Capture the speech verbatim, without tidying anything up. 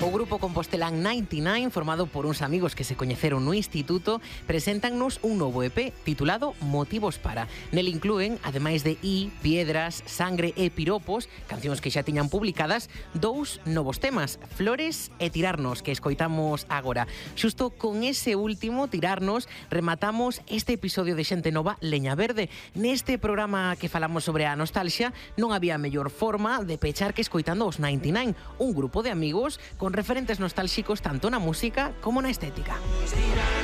O grupo compostelán noventa y nueve, formado por uns amigos que se coñeceron no instituto, preséntanos un novo E P titulado Motivos para. Nel inclúen, ademais de I, Piedras, Sangre e Piropos, cancións que xa tiñan publicadas, dous novos temas, Flores e Tirarnos, que escoitamos agora. Xusto con ese último, Tirarnos, rematamos este episodio de Xente Nova Leña Verde. Neste programa que falamos sobre a nostalgia, non había mellor forma de pechar que escoitando os noventa y nueve, un grupo de amigos con referentes nostálxicos tanto na música como na estética.